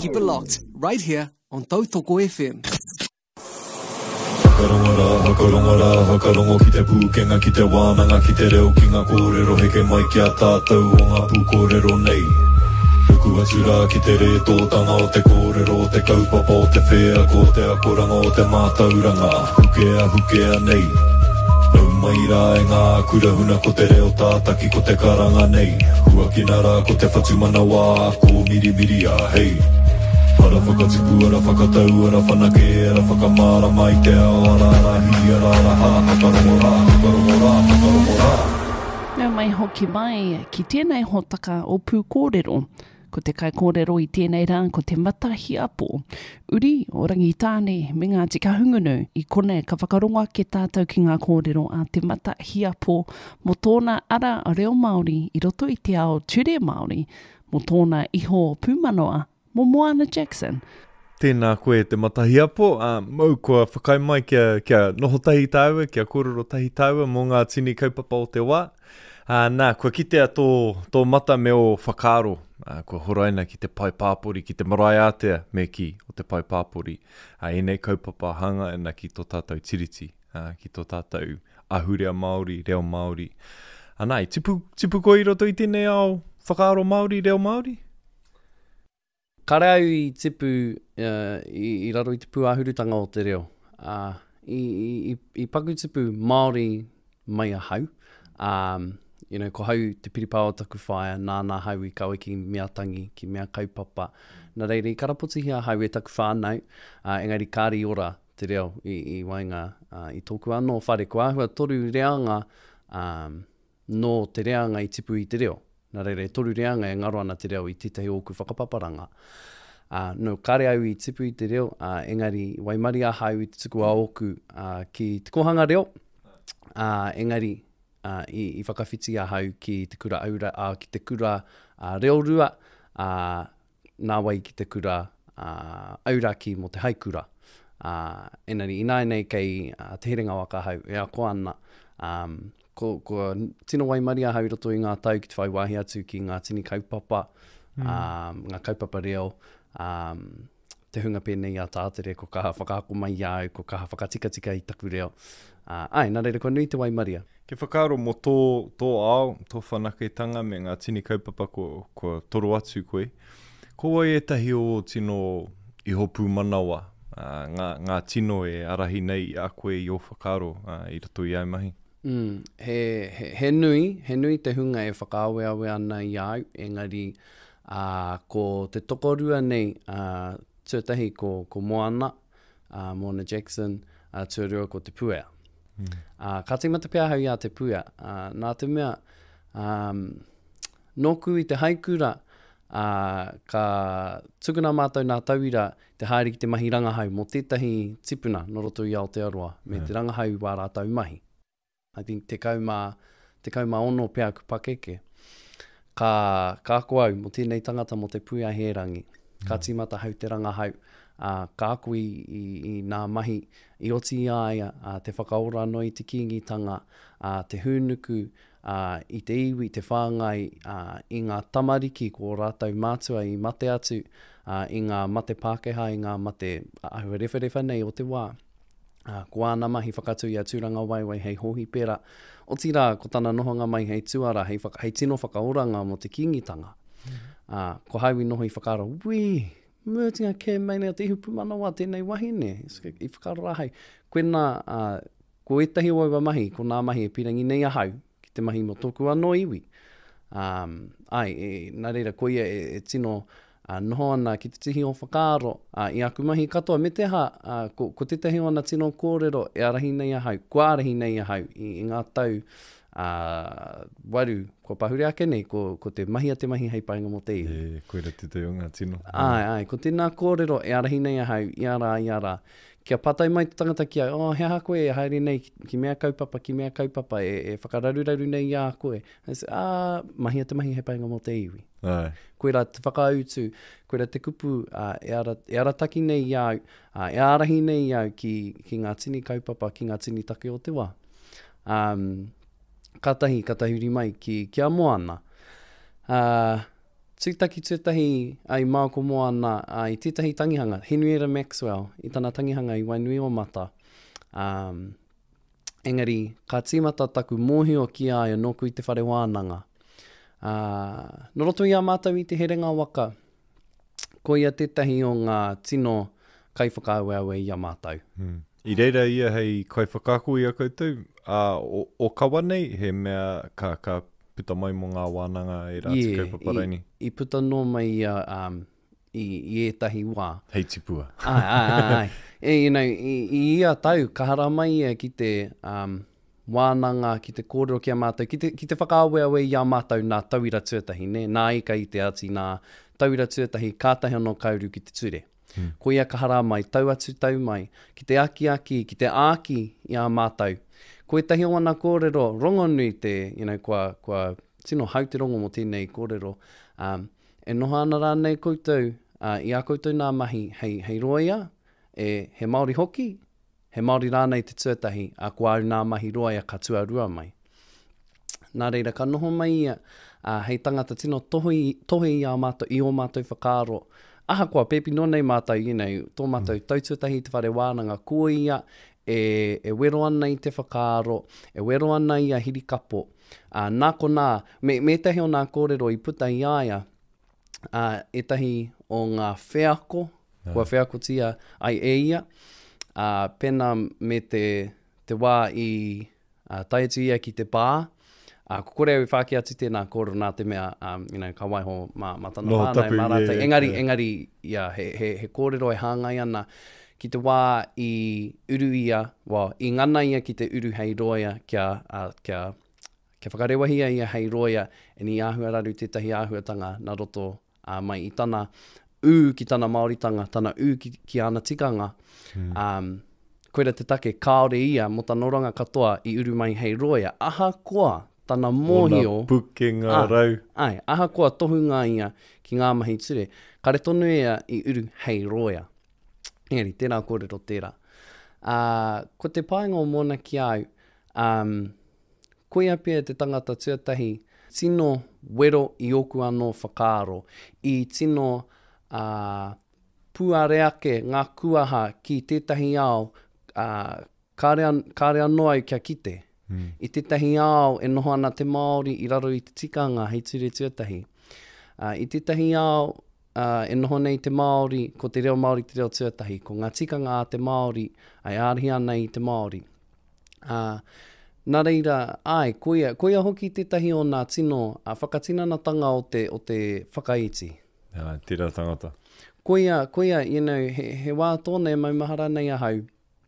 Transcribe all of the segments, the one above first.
Keep it locked, right here on Tautoko FM. Hakarongo ki te pūkenga ki te wānanga ki te reo ki ngā kōrero heke mai ki a tātou o ngā pūkōrero nei. Ruku atura ki te re tōtanga o te kōrero o te kaupapa o te whea ko te akoranga o te mātauranga hukea nei. Nau mai rā e ngā kurahuna ko te reo tātaki ko te karanga nei. Hua ki nā rā ko te whatumana wā ko miri a hei. Ara whakatipu, ara whakatau, ara whanake, ara whakamara mai te ao, ara rahi, ara raha, hakarongo rā. Nau mai hoki mai, ki tēnei hotaka o pūkōrero, ko te kai kōrero i tēnei rā, ko te matahi apo. Uri o rangitāne me ngā tika hungunu, i kone ka whakaronga ke tātou ki ngā kōrero a te matahi apo, mo tōna ara a reo Māori, i roto i te ao ture Māori, mo tōna iho pūmanoa, mo Moana Jackson. Tēnā koe te matahi apo, mau kua whakai mai kia noho tahi tāua, kia kōrero tahi tāua mō ngā tini kaupapa o te wā. Nā, kua kitea tō mata me o whakaaro, kua horaina ki te pai pāpori, ki te marae ātea me ki o te pai pāpori. Enei kaupapa hanga ena ki tō tātou tiriti, ki tō tātou ahurea Māori, reo Māori. Nā, tipu koe i roto i tēnei ao whakaaro Māori, reo Māori? Kare au i tipu i raro i te pūahurutanga o te reo. I paku tipu Māori mai a hau. Ko hau te piripao taku whaia, nā hau i kawe ki mea tangi, ki mea kaupapa. Nā reira, i karapoti hia hau e taku whānau, engari kāri ora te reo i wainga i tōku anō whare. Ko ahua toru reanga no te reanga i tipu i te reo. Nā reira, toru reanga e ngaro ana te reo i titahi oku whakapaparanga. No, kare au i tipu i te reo, engari waimari a hau i te tuku a oku ki te kohanga reo. Engari, i whakawhiti a hau ki te kura aura, ki te kura reo rua, nā wai ki te kura auraki mo te haikura. Engari, ināi nei kei te herenga waka hau, e a ko ana. Ko tino waimari a hau roto i ngā tau ki te whai wāhi atu ki ngā tini kaupapa, ngā kaupapa reo, te hunga pēnei a tātere, ko kaha whakaako mai au, ko kaha whakatika i taku reo. Nā reira, ko nui te waimaria. Ke whakaaro mo tō ao, tō whanaketanga me ngā tini kaupapa ko toro atu koe. Ko wai e tahi o tino iho pūmanawa, ngā tino e arahi nei a koe i o whakaaro i roto i au mahi. He nui te hunga e whakaaweawe ana i au, engari ko te tokorua nei, tuatahi ko Moana, Moana Jackson, tuarua ko te puea. Ka te matapea hau ia te puea, nā te mea, noku i te haikura, ka tukuna mātou nā tauira te haere ki te mahi rangahau mo tētahi tipuna no roto i Aotearoa, me te rangahau wā rātau mahi. I think te kauma ono pēr ku pakeke. Ka ako au mo tēnei tangata mo te puea herangi. Ka timata hau te rangahau. Ka ako i nā mahi i oti aia, te whakaora no i te kingitanga, te hunuku, i te iwi, te whāngai, i ngā tamariki ko rātau mātua i mate atu, i ngā mate Pākehā, i ngā mate ahua rewharewha nei o te wā. Ko āna mahi whakatu i a tūranga waiwai hei hohi pera. O tira, ko tāna nohonga mai hei tuara, hei tino whakaoranga mo te kingitanga. Ko hau i noho i whakaaro, mērtinga ke meinea te ihu pumanawa tēnei wahine. I whakaaro rahau. Koena, ko etahi o aua mahi, ko nā mahi e pirangi nei a hau, ki te mahi mo tōku anō iwi. Nā reira, ko ia e tino noho ana ki te tihi o whakaaro, i aku mahi katoa, me te ha, ko tētahi o ana tino kōrero, e arahi nei a hau, ko arahi nei a hau, i ngā tau waru, ko pahure ake nei, ko te mahi a te mahi hei painga mo te iwi. Koera te teo ngā tino. Ko tēnā kōrero, e arahi nei a hau, i ara, kia patai mai te tangata ki au, he aha koe, e haere nei, ki mea kaupapa, e whakararuraru nei i a koe. Mahi a te mahi he painga mo te iwi. Koera te whakautu, koera te kupu, e arataki nei i au, e arahi nei i au ki ngā tini kaupapa, ki ngā tini take o te wā. Katahi uri mai ki a Moana. tūtahi ai Māko Moana i tētahi tangihanga, Henrietta Maxwell, i tana tangihanga i Wainui o Mata. Engari, ka tīmata taku mōhio ki aia nōku i te whare wānanga. No roto i a mātou i te herenga waka, ko ia tētahi o ngā tino kai whakaaweawe i a mātou. I reira ia hei kai whakaako i a koutou, o kawa nei, he mea ka puta mai mo ngā wānanga e rāti kaupaparaini. I puta no mai i etahi wā. Hei tipua. Ai. You know, i ia tau, ka hara mai ia ki te wānanga, ki te kōrero ki a mātou, ki te whakaaweawe i a mātou nā tauira tuatahi, ne? Nā ika i te ati, nā tauira tuatahi, kātahi anō kauru ki te ture. Ko ia ka hara mai, tau atu tau mai, ki te aki, ki te āki i a mātou. Ko e tahi o ana kōrero, rongonui te, you know, kua tino hau te rongo mo tēnei kōrero. E noha ana rānei koutou, i a koutou nā mahi, hei roia, he Māori hoki, he Māori rānei te tuatahi, a kua au nā mahi roia ka tuarua mai. Nā reira, ka noho mai ia, hei tangata tino tohi i a mātou, i o mātou whakaaro. Aha kua pepi no nei mātou, you know, tō mātou tautuatahi te whare wānanga, ko ia, e wero ana i te whakaaro, e wero ana i a hirikapo. Nā ko nā, me tahi o nā kōrero i puta i aia, e tahi o ngā wheako, kua wheako tia ai e ia, pena me te wā i taiatu ia ki te pā, ko kore au i whāki atu tēnā kōrero nā te mea, you know, ka waiho matana whānau, marata, engari, ia, he kōrero e hāngai ana, ki te wā i uru ia, i ngana ia ki te uru hei roia kia whakarewahia ia hei roia e ni āhua raru tētahi āhuatanga na roto mai i tana ki tana Māoritanga, tana ki ana tikanga. Koera te take kaore ia mo ta noranga katoa i uru mai hei roia. Aha koa tana mōhio. Ona pukenga rau. Ai, aha koa tohunga ia ki ngā mahi ture. Kare tonu ia i uru hei roia. Engari, tērā kōrero tērā. Ko te paenga o mōna ki au, koia pia te tangata tuatahi, tino wero i oku anō whakaaro, i tino puareake ngā kuaha ki tētahi ao, kāre anō au kia kite. I tētahi ao e noho ana te Māori i raro i te tikanga hei ture tuatahi. I tētahi ao, e noho nei te Māori, ko te reo Māori te reo tuatahi, ko ngā tikanga a te Māori, ai ārihi ana i te Māori. Nā reira, koia hoki tētahi o nā tino, whakatinanatanga o te whakaiti. Tērā tangata. Koia, you know, he wā tōne maumahara nei ahau,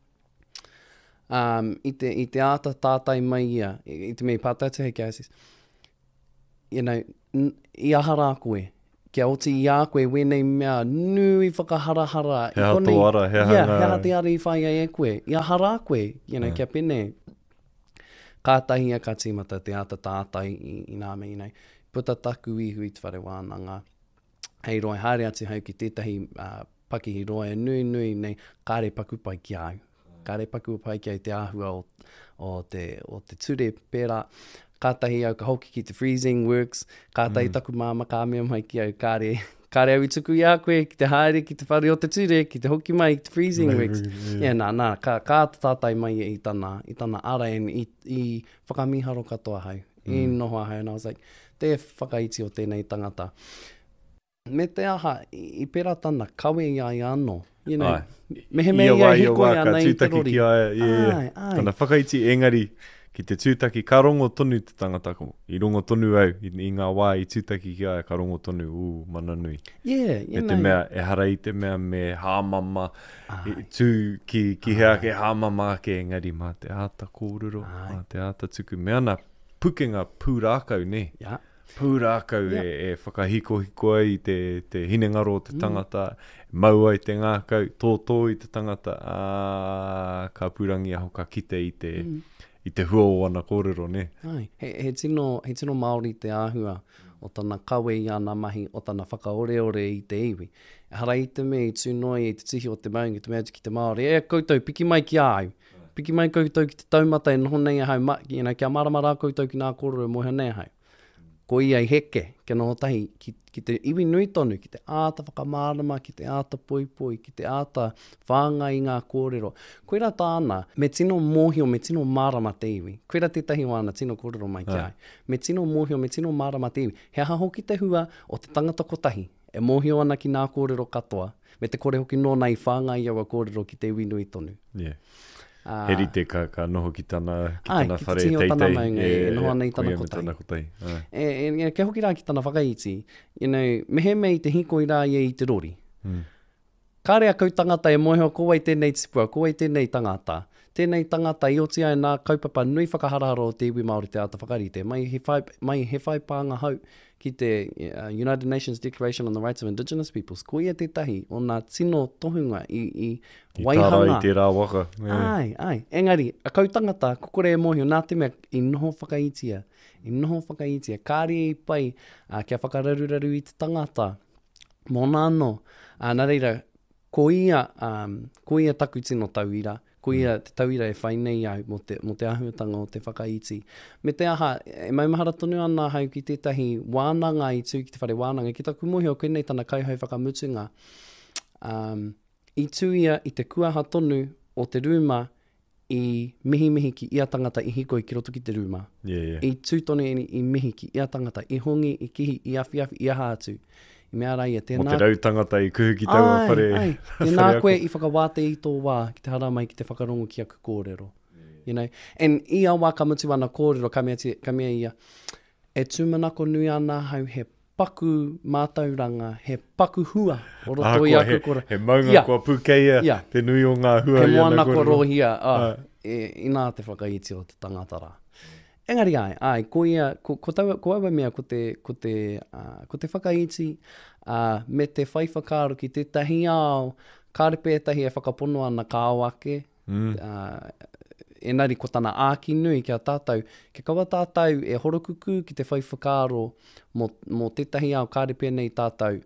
i te āta tātai mai ia, i te mei pātatu hei kia asis, you know, i ahara koe, kia oti i a koe, wenei mea nui whakaharahara. He hato ara, he hanga. He hati ara i whai ai e koe. I ahara koe, you know, kia pene. Kātahi a ka tīmata te ata tātai i nā mei nei. Puta taku ihu i te whare wānanga. Hei roi, haere atu hau ki tētahi pakihi roi, nui nei, kāre paku pai ki au. Kāre paku pai ki au te āhua o te ture pērā. Kātahi au ka hoki ki te freezing works, kātahi taku māma kā mea mai ki au kāre au i tuku i a koe, ki te haere, ki te whare o te ture, ki te hoki mai, ki te freezing works. Nā, kā tātai mai i tana ara i whakamiharo katoa hau. I noho hau, and I was like, te whakaiti o tēnei tangata. Me te aha, i pērā tana, kawe i ai anō. You know, mehe mea ia hikoe anei te rori. Tana whakaiti engari, ki te tūtaki, ka rongo tonu te tangata ko. I rongo tonu au, i ngā wā i tūtaki ki ai, ka rongo tonu, mana nui. You know. Te mea, e hara i te mea me hāmama, tū ki hea ke hāmama ke engari, mā te āta kōrero, mā te āta tuku. Me ana pukenga pūrākau, ne? Pūrākau e whakahiko ai te hinengaro o te tangata, mau ai te ngākau, tōtō i te tangata, ka pūrangi aho ka kite i te hua o ana kōrero, ne? He tino Māori te āhua o tana kawe i ana mahi, o tana whakaoreore i te iwi. Hara i te mea i tūnoi i te tihi o te maungi, te mea ki te Māori. Koutou, piki mai ki au. Piki mai koutou ki te taumata e noho nei ahau, kia maramara koutou ki nā kōrero moha nei ahau. ko ia I heke, ke noho tahi, ki te iwi nui tonu, ki te āta whakamārama, ki te āta poipoi, ki te āta whānga I ngā kōrero. Koira tāna, me tino mōhio, me tino mārama te iwi. Koira tētahi wāna tino kōrero mai ki ai. Me tino mōhio, me tino mārama te iwi. He aha hoki te hua o te tangata kotahi, e mōhio ana ki nā kōrero katoa, me te kore hoki nōna I whānga I awa kōrero ki te iwi nui tonu. Yeah. He rite ka noho ki tana whare teitei. E noho ana I tana kotahi. Ke hoki rā ki tana whakaiti, mehe mei te hiko I rā I te rori. Kārea kau tangata e moeho koa I tēnei tipua, koa I tēnei tangata. Tēnei tangata I oti ai nā kaupapa nui whakahararo o te iwi Māori te ata whakarite. Mai he whai pānga hau ki te United Nations Declaration on the Rights of Indigenous Peoples. Ko ia tētahi o nā tino tohunga I waihanga. I te rā waka. Ai. Engari, a kau tangata, kokore e mohio, nā te mea I noho whakaitia. Kāre I pai, kia whakararuraru I te tangata. Mō nāno, nā reira, ko ia taku tino tauira. Ko ia te tauira e whainei au mo te ahuatanga o te whakaiti. Me te aha, e maumahara tonu ana hau ki tētahi wānanga I tū ki te whare wānanga. Ki taku mohi o koenei tana kauhau whakamutunga. I tūia I te kuaha tonu o te rūma I mihi ki ia tangata I hiko I ki roto ki te rūma. I tūtone I mihi ki ia tangata, I hongi, I kihi, I awhiawhi, I ahātu. I mea rai Mo te rau tangata I kuhu ki taua whare. Tēnā koe I whakawāte I tō wā, ki te hara mai ki te whakarongo ki aku kōrero. And I awa ka mutu ana kōrero, ka mea ia, e tūmanako nui ana hau he paku mātauranga, he paku hua o roto I aku kōrero. He maunga kua pūkeia, te nui o ngā hua. He moana ko rohia, ina te whakaiti o te tangatara. Engari ai, ko awa mea ko te whakaiti me te whaiwhakaro ki te tahi ao, kāre pētahi e whakapono ana ka awake, enari ko tana āki nui kia tātou, ke kawa tātou e horokuku ki te whaiwhakaro mo tētahi ao kāre pēnei tātou.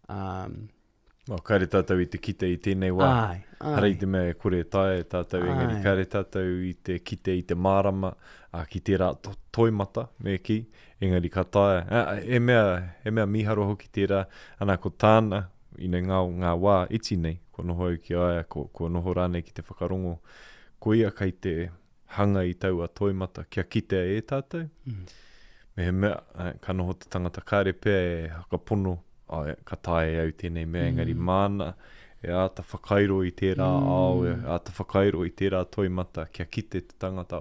Kāre tātou I te kite I tēnei wā. Harei te mea kore tae tātou engari. Kāre tātou I te kite I te mārama, ki te rā toimata me ki, engari ka tae. E mea miharo hoki te rā, ana ko tāna I ngā wā iti nei, ko noho au ki aia, ko noho rānei ki te whakarongo. Ko ia kai te hanga I taua toimata, kia kite e tātou. Me he mea, ka noho te tangata kāre pēr e hakapono, ka tae au tēnei mea engari māna, e āta whakairo I tērā ao, e āta whakairo I tērā toimata, kia kite te tangata,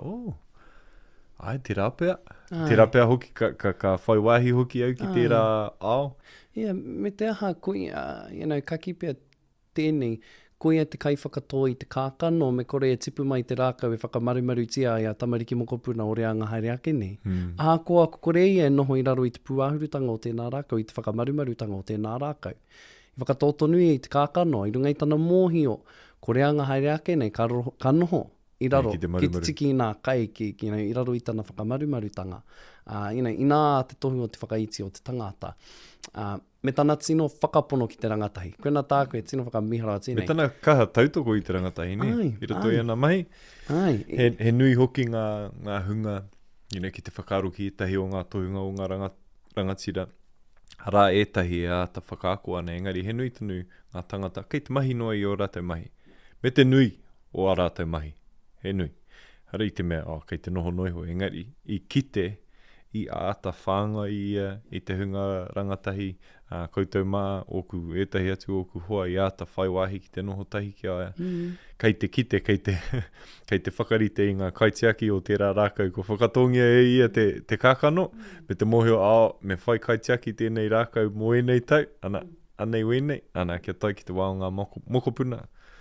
ai, te rāpea. Te rāpea hoki, ka whai wāhi hoki au ki tērā ao. Me te aha, ka kipea tēnei, koia te kai whakatō I te kākano, me kore e tipu mai te rākau e whakamarumaru tia I a tamariki mokopuna o rea ngā haere ake nei. Koa kore ia e noho I raro I te puāhurutanga o tēnā rākau, I te whakamarumarutanga o tēnā rākau. I whakatōtonui I te kākano, I runga I tana mōhio, ko rea ngā haere ake nei, ka noho I raro, ki te tiki I nā kai, I raro I tana whakamarumarutanga. Ina te tohu o te whakaiti o te tangata. Me tana tino whakapono ki te rangatahi. Koena tākoe tino whakamihara tēnei. Me tana kaha tautoko I te rangatahi, ne? I rato I ana mahi. He nui hoki ngā hunga, ki te whakaro ki etahi o ngā tohunga o ngā rangatira. Rā etahi e āta whakaako ana, engari he nui tanu ngā tangata. Kei te mahi noa I o rātou mahi. Me te nui o a rātou mahi. He nui. Hara I te mea, kei te noho noiho, engari I kite I āta whānga I te hunga rangatahi, koutou mā, oku etahi atu, oku hoa I āta whaiwahi ki te noho tahi ki aia. Kei te kite, kei te whakarite I ngā kaitiaki o tērā rākau, ko whakatongia e ia te kākano, me te mohio, me whai kaitiaki tēnei rākau mo enei tau, anei wenei, ana kia tai ki te wā o ngā mokopuna.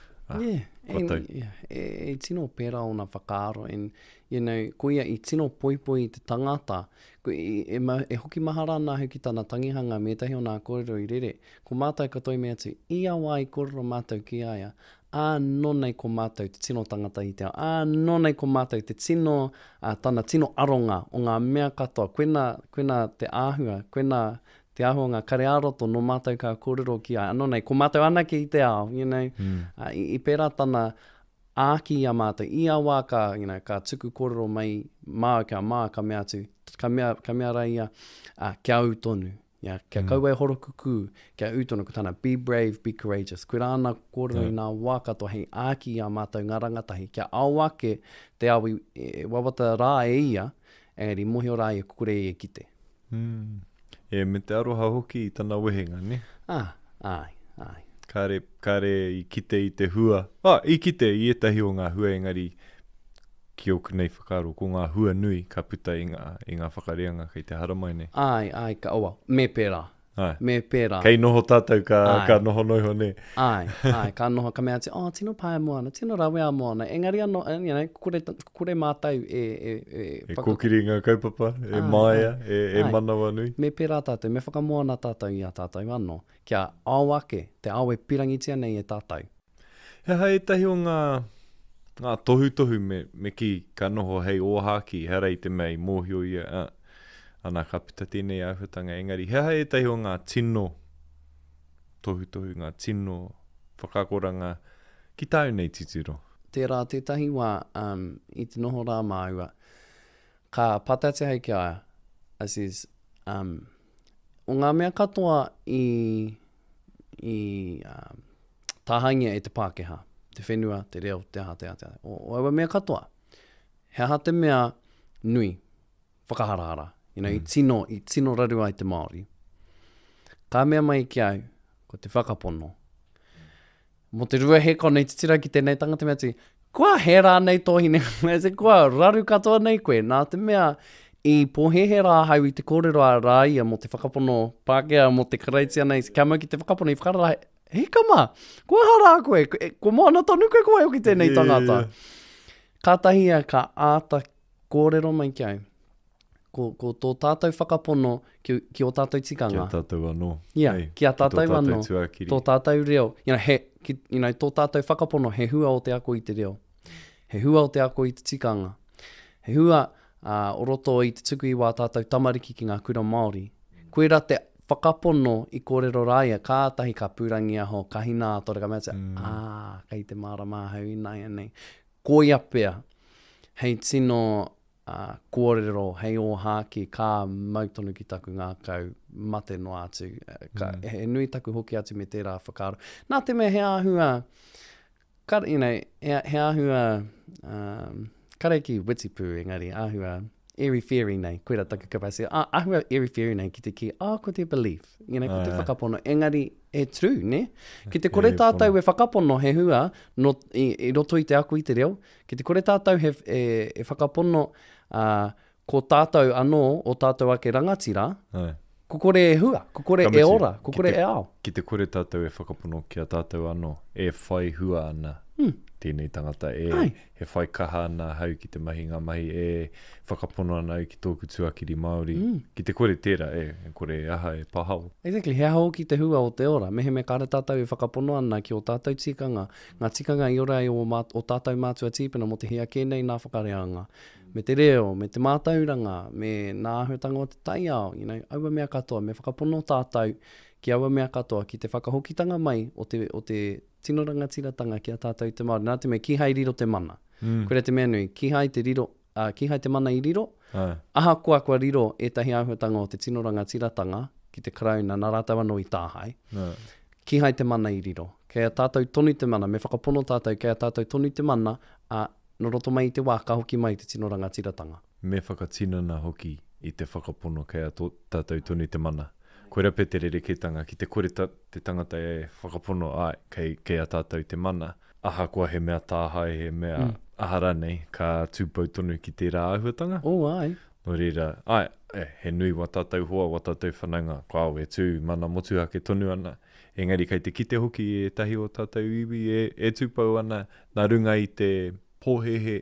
E tino pera o nā whakaaro, ko ia I tino poipoi te tangata, e hoki mahara nā hu ki tāna tangihanga me tahi o nā kōrero I rere, ko mātou katoa me atu, ia wai kōrero mātou ki aia, nonei ko mātou te tino tangata I te ao, nonei ko mātou te tino, tāna tino aronga o ngā mea katoa, koena te āhua, koena te aho ngā kare aroto no mātou ka kōrero ki ai. Anō nei, ko mātou anake I te ao, I pērā tana āki a mātou, i a wā ka, ka tuku kōrero mai, mā ka mea atu, ka mea rai kia utonu. Kia kaua e horokuku, kia utonu ko tāna, be brave, be courageous. Koe rāna kōrero i nā wā katoa, hei āki a mātou ngā rangatahi, kia awake te awi, wawata rā e ia, engari mohi o rā e kukure e kite. Me te aroha hoki i tana wehenga, ne? Ai. Kare i kite i te hua. I kite i etahi o ngā hua, engari ki oku nei whakaro, ko ngā hua nui ka puta i ngā whakareanga kei te haramai nei. Ai, me pērā. Me pērā. Kei noho tātou ka noho noiho ne. Ai, ka noho ka mea te, tino pae moana, tino rawea moana. Engari anō, kukure mātou E kokiri ngā kaupapa, maia, manawa nui. Me pērā tātou, me whakamoana tātou i a tātou anō. Kia awake, te awe pirangitia nei e tātou. Hea etahi o ngā tohu me ki ka noho hei ōhaki, herei te mei mōhio ia, ana ka pita tēnei āwhitanga engari. Hea etahi o ngā tino, tohu, ngā tino, whakakoranga, ki tāu nei titiro. Tērā, tētahi wā, i te noho rā māua, ka patate hei kia aia, as is, o ngā mea katoa i tāhangia e te Pākehā, te whenua, te reo, te aha. O awa mea katoa, hea ha te mea nui, whakaharahara, i tino rarua i te Māori. Ka mea mai ki au, ko te whakapono. Mo te rua heko nei te tira ki tēnei tangata mea ti, kua hera nei tohine, kua raru katoa nei koe, nā te mea i pohehe rā hau i te kōrero a rāia mo te whakapono Pākehā, mo te kareitia nei, kia mau ki te whakapono i whakarara, hei kama, kua hara koe, ko moana tonu koe koe o ki tēnei tangata. Ka tahia ka āta kōrero mai ki au. Ko tō tātou whakapono ki o tātou tikanga. Kia tātou anō. Kia tātou anō. Tō tātou reo. Tō tātou whakapono he hua o te ako i te reo. He hua o te ako i te tikanga. He hua o roto i te tuku i wā tātou tamariki ki ngā kura Māori. Koe ra te whakapono i kōrero rāia, kātahi ka pūrangi aho, ka hina atore ka mea kei te mārama hau i nei. Koia pea, hei tino kōrero, hei o hāki, ka mautonu ki taku ngā kau mate no atu. He nui taku hoki atu me tērā whakaro. Nā te mea he ahua, he ahua, kare ki witipu engari, ahua, airy-fairy nei, koe ra taku kapasi, ahua airy-fairy nei ki te ki, ko te belief, ko te whakapono, engari e true, ne? Ki te kore tātou e whakapono he hua, i roto i te aku i te reo, ki te kore tātou e whakapono ko tātou anō o tātou ake rangatira, ko kore e hua, ko kore e ora, ko kore e ao. Ki te kore tātou e whakapono ki a tātou anō, e whai hua ana. Tēnei tangata he whai kaha ana hau ki te mahi ngā mahi e whakapono ana ki tōku tuakiri Māori. Ki te kore tērā kore aha e pahau. Exactly, hea hau ki te hua o te ora. Mehe me kāre tātou e whakapono ana ki o tātou tikanga. Ngā tikanga i ora o tātou mātua tīpina mo te hea kēnei nā whakareanga. Me te reo, me te mātauranga, me nā ahutanga o te taiao. Aua mea katoa, me whakapono tātou ki aua mea katoa ki te whakahokitanga mai o te tino rangatiratanga ki a tātou te Māori. Nā te mea ki hai riro te mana. Koe te mea nui, ki hai te mana i riro, aha kua riro e tahi ahutanga o te tino rangatiratanga ki te karauna nā rātau anō i tāhai. Ki hai te mana i riro. Kei a tātou tonu te mana, me whakapono tātou, kei a tātou tonu te mana, no roto mai i te wā, ka hoki mai te tino rangatiratanga. Me whakatinana hoki i te whakapono kei a tātou tonu te mana. Koe rape te rereketanga ki te kore te tangata e whakapono kei a tātou te mana. Aha kua he mea tāhai, he mea ahara nei, ka tūpau tonu ki tērā āhuatanga. Ai. No reira, he nui wa tātou hoa, wa tātou whanaunga, kua au e tū, mana motu ake tonu ana. Engari kei te kite hoki e tahi o tātou iwi e tūpau ana, nā runga i te pōhehe,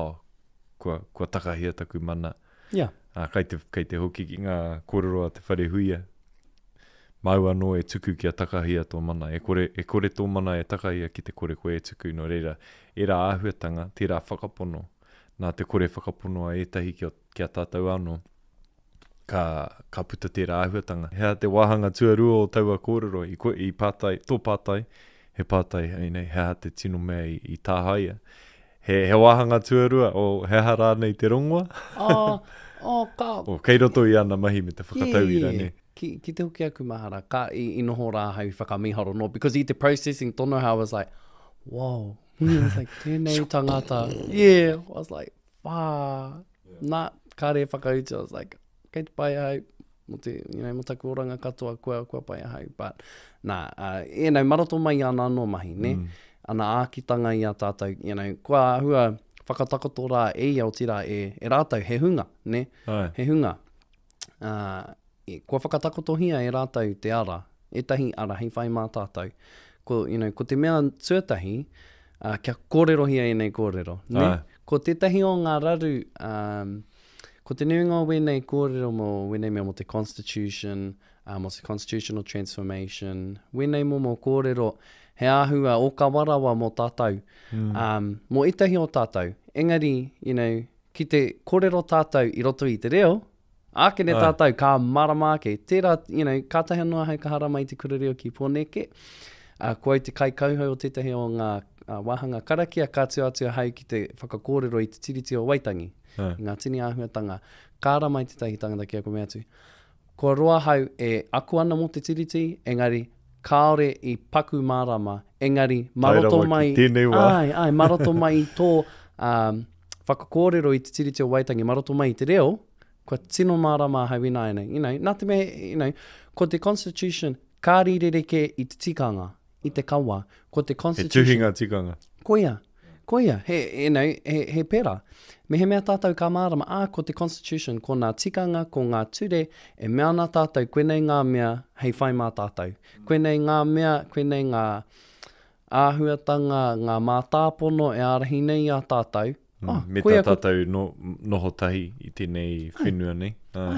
kua takahia taku mana. Kei te hoki ki ngā kōrero a te whare huia. Mau anō e tuku ki a takahia tō mana. E kore tō mana e takahia ki te kore koe e tuku. No reira, e rā āhuatanga, tērā whakapono. Nā te kore whakapono a etahi ki a tātou anō. Ka puta tērā āhuatanga. Hea te wāhanga tuarua o taua kōrero i pātai, tō pātai. he pātai nei, hea te tino mea i tāhaia. He wahanga tuarua o he hara nei te rongoa. O kei roto i ana mahi me te whakatauira ne. Ki te hoki aku mahara, ka I noho rā hau whakamiharo no, because I te processing tono how I was like, whoa, I was like, tēnei tangata. Yeah, I was like, wā, nā, kāre whakauti, I was like, kei te pai hau, mo taku oranga katoa, kua pai hau, but, maroto mai ana no mahi, ne? Ana ākitanga I a tātou, kua hua whakatakoto rā e au tira e rātou he hunga, ne? He hunga. Kua whakatakoto hia e rātou te ara, etahi ara, hei whai mā tātou. Ko te mea tuatahi, kia kōrero hia e nei kōrero, ne? Ko tētahi o ngā raru, ko te nuinga wenei kōrero mo wenei mea mo te Constitution, mo te Constitutional Transformation, wenei mo kōrero, he āhua o ka warawa mo tātou, mo itahi o tātou. Engari, ki te kōrero tātou I roto I te reo, ākene tātou ka marama ke, tērā, ka tahi anō hei ka hara mai te kurereo ki pōneke, kua te kai kauhau o tētahi o ngā wahanga karakia ka tua hau ki te whakakōrero I te tiriti o Waitangi, ngā tini āhuatanga, kāra mai tētahi tangata kia ko mea tu. Ko roa hau e aku ana mo te tiriti, engari, kāore I paku marama, engari, maroto mai, maroto mai I tō whakakōrero I te tiriti o Waitangi, maroto mai I te reo, kua tino marama hau ina ene. Nā te mea, ko te Constitution, kārirereke I te tikanga, I te kawa, ko te Constitution. He tuhinga tikanga. Koia, he pera. Me he mea tātou ka marama, ko te Constitution, ko ngā tikanga, ko ngā ture, e mea nā tātou, koenei ngā mea, hei whai mā tātou. Koenei ngā mea, koenei ngā āhuatanga, ngā mātāpono, e arahi nei a tātou. Me tā tātou noho tahi I tēnei whenua nei.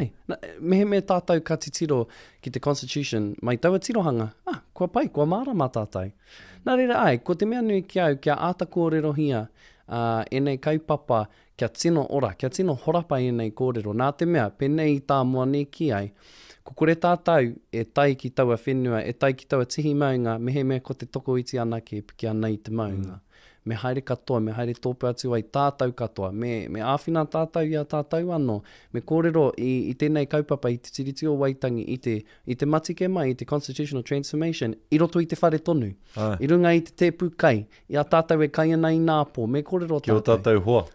Me he mea tātou ka titiro ki te Constitution, mai taua tirohanga, kua pai, kua marama tātou. Nā reira ko te mea nui ki au, kia āta kōrero hia, enei kaupapa, kia tino ora, kia tino horapa enei kōrero. Nā te mea, penei I tā mua ne ki ai, ko kore tātou e tai ki taua whenua, e tai ki taua tihi maunga, me he mea ko te toko iti ana ki ana I te maunga. Me haere katoa, me haere tōpua atu ai tātou katoa, me āwhina tātou I a tātou anō, me kōrero I tēnei kaupapa I te tiriti o Waitangi, I te matike mai, I te Constitutional Transformation, I roto I te whare tonu, I runga I te tepu kai, I a tātou e kai ana I nāpō, me kōrero tātou. Ki o tātou hoa.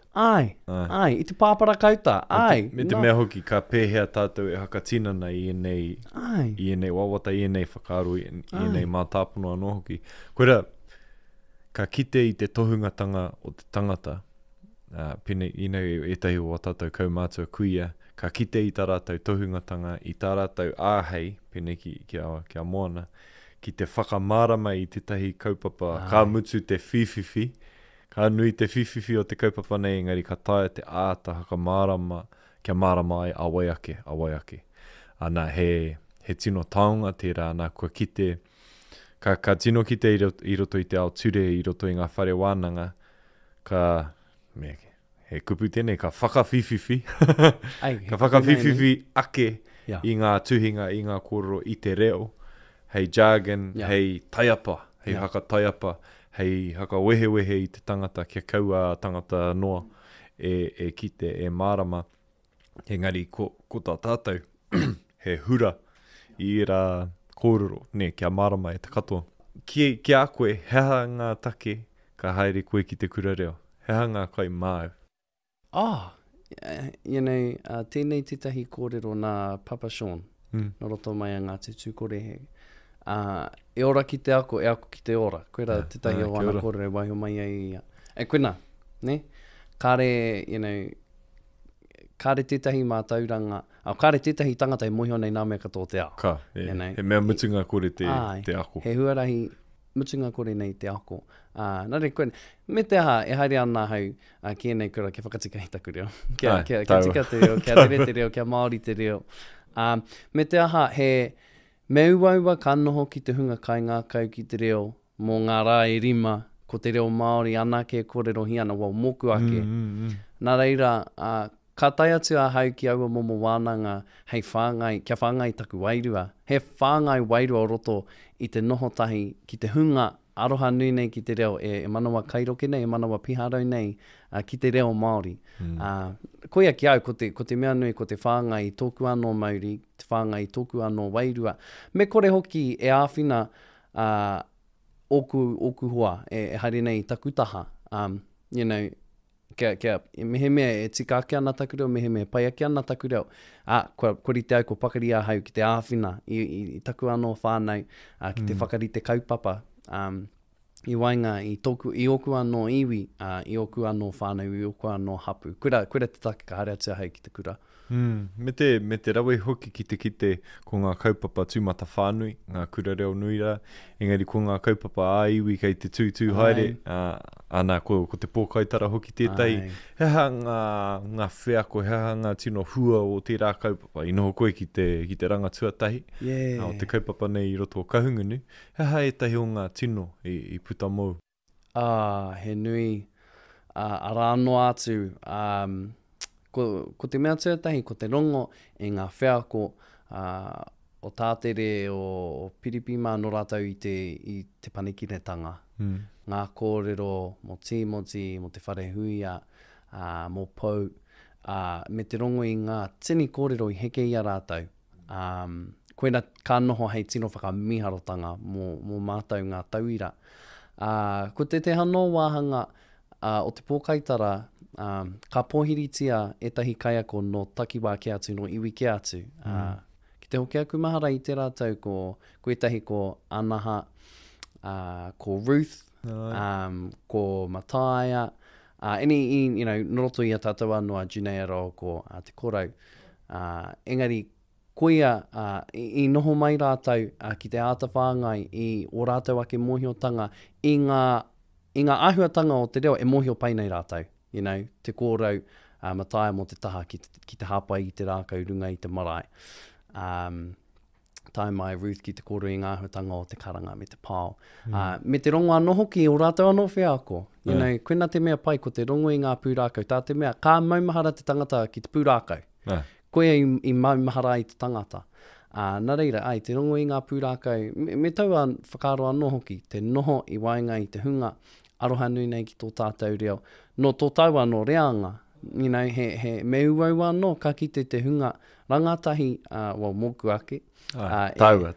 I te pāpara kauta, Me te mea hoki, ka pēhea tātou e hakatinana I enei wawata, I enei whakaaro, I enei mātāpono anō hoki. Koera, ka kite I te tohungatanga o te tangata, pene inei etahi o tātou kaumātua kuia, ka kite I tā rātou tohungatanga, I tā rātou āhei, pene kia moana, ki te whakamārama I tētahi kaupapa, ka mutu te whiwhiwhi, ka nui te whiwhiwhi o te kaupapa nei, engari ka taia te āta hakamārama, kia mārama ai awaiake. Ana he tino taonga tērā, ana kua kite, Ka tino ki te I roto I te ao ture, I roto I ngā whare wānanga, he kupu tēnei, ka whakawhiwhiwhi, ka whakawhiwhiwhi ake I ngā tuhinga, I ngā kōrero I te reo, hei jargon, hei taiapa, hei haka taiapa, hei haka wehe I te tangata, kia kaua tangata noa, e kite, e mārama, engari ko tā tātou, he hura I rā, kōrero, kia marama e te katoa. Ki a koe, heha ngā take ka haere koe ki te kura reo? Heha ngā kai māu? Tēnei tētahi kōrero nā Papa Sean, no roto mai a ngā te tūkorehe. E ora ki te ako, e ako ki te ora. Koera tētahi o ana kōrero waiho mai ai. E koena, ne? Kāre, kāre tētahi mā tauranga, kāre tētahi tangata e mohi nei nā mea katoa te ao. He mea mutunga kore te ako. He huarahi mutunga kore nei te ako. Nare koe, me te aha, e haere ana hau, ki enei kura, kia whakatika hi taku reo. Kia tika te reo, kia tere te reo, kia Māori te reo. Me te aha, he meuaua ka noho ki te hunga kai ngā kau ki te reo, mō ngā rā e rima, ko te reo Māori anake kōrero hiana, moku ake. Nā reira, ka tai atu a hau ki aua momo wānanga hei whāngai, kia whāngai taku wairua. He whāngai wairua o roto I te noho tahi ki te hunga aroha nui nei ki te reo, e manawa kairoke nei, e manawa piharau nei ki te reo Māori. Koia ki au, ko te mea nui, ko te whāngai i tōku anō Māori, te whāngai i tōku anō Wairua. Me kore hoki e āwhina oku hoa, e haere nei takutaha. You know, mehe mea e tika ake ana taku reo, mehe mea pai ake ana taku reo. Kori te au ko pakari a hau ki te āwhina i taku anō whānau, ki te whakari te kaupapa. I wainga i oku anō iwi, i oku anō whānau, i oku anō hapu. Koira te take ka haere atua hei ki te kura. Me te rawe hoki ki te kite ko ngā kaupapa tūmata whānui, ngā kura reo nuira, engari ko ngā kaupapa āiwi kei te tūtū haere, ana ko te pōkaitara hoki tētai, heha ngā wheako, heha ngā tino hua o tērā kaupapa, i noho koe ki te ranga tuatahi, o te kaupapa nei i roto o kahungunu, heha e tahi o ngā tino i puta mou. He nui, ara anō atu, ko te mea tuatahi, ko te rongo, e ngā wheako o tātere o Piripima no rātau i te panikiretanga. Ngā kōrero mo Timoti, mo te wharehuia, mo Pou, me te rongo i ngā tini kōrero i heke i a rātau. Koina ka noho hei tino whakamiharotanga mo mātau ngā tauira. Ko te hano wāhanga o te pōkaitara, ka pōhiritia etahi kaiako no takiwā ki atu, no iwi ki atu. Ki te hoki aku mahara i te rātau ko etahi ko Anaha, ko Ruth, ko Mataia, noroto i a tātou anō a Juneira ko te korau. Engari, koia i noho mai rātau ki te āta whāngai i o rātau ake mohiotanga i ngā āhuatanga o te reo e mohio pai nei rātau. Te kōrau Mataia mo te taha ki te hāpai i te rākau runga i te marae. Tai mai Ruth ki te kōrau i ngā āhuatanga o te karanga me te pāo. Me te rongo anō hoki o rātau anō wheako. Koina te mea pai ko te rongo i ngā pūrākau. Tā te mea, kā maumahara te tangata ki te pūrākau. Koia i maumahara i te tangata. Nā reira, te rongo i ngā pūrākau, me taua whakaro anō hoki, te noho i wainga i te hunga, aroha nui nei ki tō tātou reo. No tō tau anō reanga, he me uau anō ka kite te hunga rangatahi, moku ake. Taua.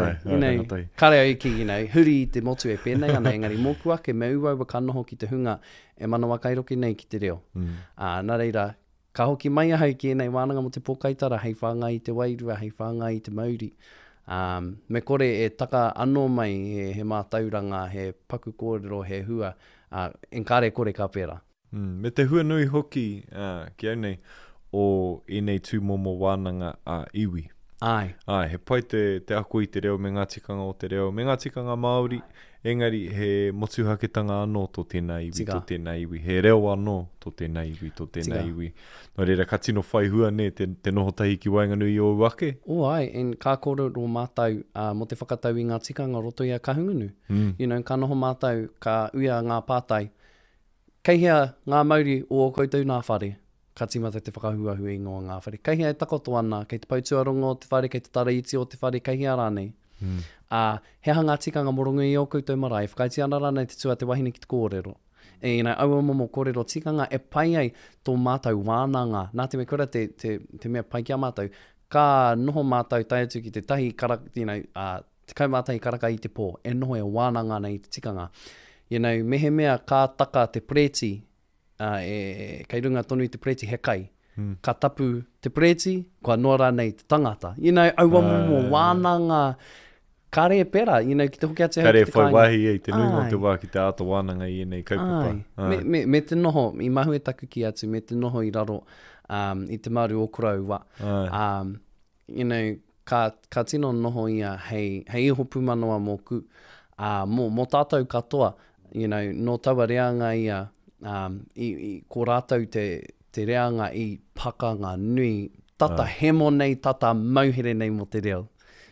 Kare iki, huri i te motu e pēnei, ana engari moku ake, me uau ka noho ki te hunga, e manawa kairoke nei ki te reo. Nā reira, ka hoki mai ahau ki enei wānanga mo te pōkaitara, hei whāngai i te Wairua, hei whāngai i te Māori. Me kore e taka anō mai he mātauranga, he paku kōrero, he hua, enkare kore ka pēra. Me te hua nui hoki ki au nei o enei tūmomo wānanga iwi. He pai te ako i te reo me ngā tikanga o te reo, me ngā tikanga Māori, engari he motuhaketanga anō tō tēnā iwi, tō tēnā iwi, he reo anō tō tēnā iwi, tō tēnā iwi. Nō reira, ka tino whai hua ne, te noho tahi ki Wainganui o wake? En kā kōrero mātau mo te whakatau i ngā tikanga roto i a kahungunu. Ka noho mātau, ka uia ngā pātai. Kei hea ngā Māori o koutou nā whare, ka timata te whakahuahu i ngā whare. Kei hea e takoto ana, kei te pautuarongo o te whare, kei te taraiti o te whare, kei hea rānei. Hea ngā tikanga morongo i o koutou marae, whakaiti ana rānei te tua te wahine ki te kōrero. Aua momo kōrero tikanga e pai ai tō mātau wānanga. Nā te me kura te mea pai kia mātau, ka noho mātau tai atu ki te tahi te kaumātai karaka i te pō, e noho e wānanga nei te tikanga. Mehe mea ka taka te preti, kei runga tonu i te preti he kai, ka tapu te preti, kua noara nei te tangata. Aua momo wānanga, kare e pera, ki te hoki atu hau ki te kainga. Kare e whai wahi te nunga te wā ki te ato wānanga i nei kaupapa. Me te noho, i mahu e taku ki atu, me te noho i raro i te maru o kurau wa. Ka tino noho ia hei iho pumanoa moku, mo tātou katoa, no taua reanga ia, ko rātou te reanga i pakanga nui, tata hemo nei, tata mauhere nei mo te reo.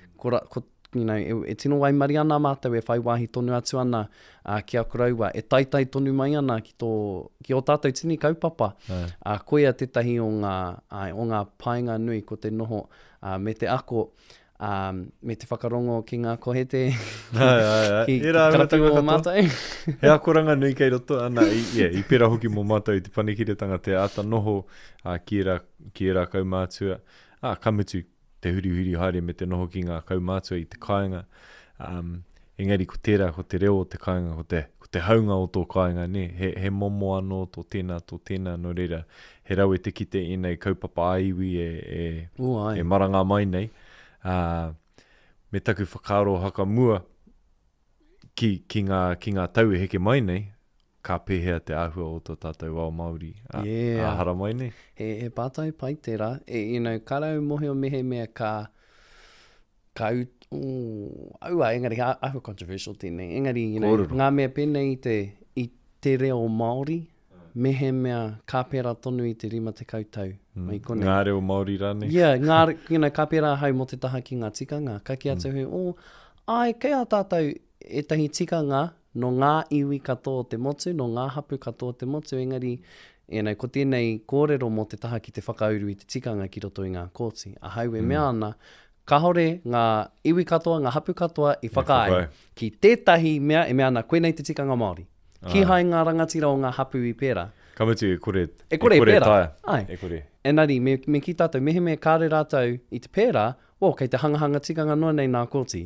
E tino wai mari ana mātou e whai wāhi tonu atu ana ki a kuraua, e taitai tonu mai ana ki o tātou tini kaupapa. Koia tetahi o ngā painga nui ko te noho me te ako, me te whakarongo ki ngā kohete, Ai. ki karapu o mātou. He akoranga nui kei roto, ana i pera hoki mō mātou i te panikitanga te ata noho ki era kaumātua. Kamutu, te huri haere me te noho ki ngā kaumātua i te kāinga. Engari ko tērā, ko te reo o te kāinga, ko te haunga o tō kāinga, ne? He momo anō tō tēnā, no reira. He rau e te kite i nei kaupapa aiwi e maranga mai nei. Me taku whakaaro haka mua ki ngā tau e heke mai nei, ka pēhea te āhua o tō tātou wao Māori. Hara mai nei. He pātai pai tērā. Karau mohe o mehe mea ka engari, āhua controversial tēnei. Engari, ngā mea pēnei i te reo Māori, mehe mea ka pēra tonu i te rima te kautau. Ngā reo Māori rāne. Ka pēra hau mo te taha ki ngā tikanga. Ka ki atu kei a tātou e tahi tikanga no ngā iwi katoa te motu, no ngā hapu katoa te motu, engari, ko tēnei kōrero mo te taha ki te whakauru i te tikanga ki roto i ngā kōti. A hau e mea ana, ka hore ngā iwi katoa, ngā hapu katoa i whakaai. Ki tētahi mea, e mea ana, koe nei te tikanga Māori. Ki hai ngā rangatira o ngā hapu i pēra. Kamutu e kore pēra. Ai. E kore. Engari, me ki tātou, mehe mea kāre rātou i te pēra, kei te hangahanga tikanga noa nei nā kōti.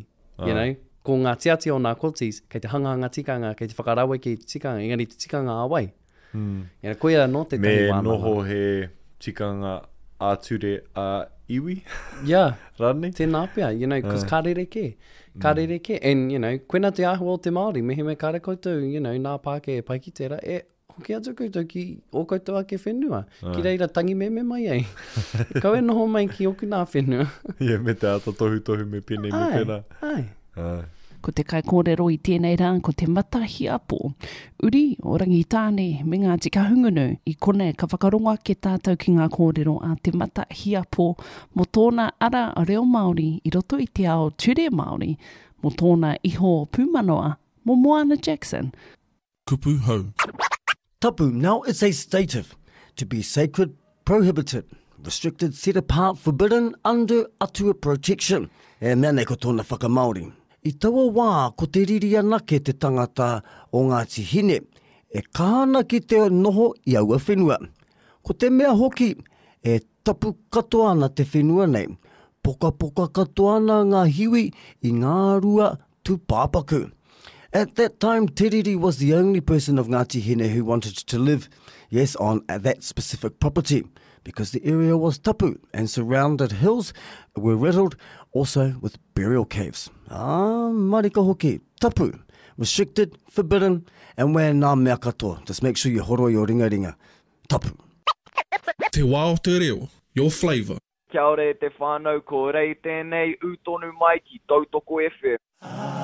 Ko ngā tiati o nā kōtis, kei te hangahanga tikanga, kei te whakarawe ki te tikanga, engari te tikanga awai. Koia no te tahi wānanga. Me noho he tikanga āture a iwi? Rāne? Tēnā pia, cause kārere ke. Kārere ke. And, koena te āhua o te Māori, mehe me kāre koutou, nā pāke e pai ki tērā, hoki atu koutou ki o koutou ake whenua. Ki reira tangi me mai ei. Kau e noho mai ki oku nā whenua. Me te ata tohu me pene me pēnā. Ai. Ko te kai kōrero i tēnei rā, ko te matahi apo. Uri, o rangitāne, me ngā tika hungunu, i kone ka whakaronga ke tātou ki ngā kōrero a te matahi apo, mo tōna ara a reo Māori, i roto i te ao ture Māori, mo tōna iho pūmanoa, mo Moana Jackson. Kupu hau. Tapu now is a stative, to be sacred, prohibited, restricted, set apart, forbidden, under atua protection. E mea nei ko tōna whakamaori. I taua wā, ko te riri anake te tangata o Ngāti Hine, e kāna ki te noho i aua whenua. Ko te mea hoki, e tapu katoa ana te whenua nei. Poka katoa ana ngā hiwi i ngā rua tūpāpaku. At that time, Te Riri was the only person of Ngāti Hine who wanted to live, on that specific property, because the area was tapu and surrounded hills were riddled also with burial caves. Marika hoki, tapu, restricted, forbidden, and where nā mea katoa. Just make sure you horo your ringa. Tapu. Te wā o te reo, your flavour. Kia ora te whānau, ko rei tēnei, utonu mai ki Tautoko FM.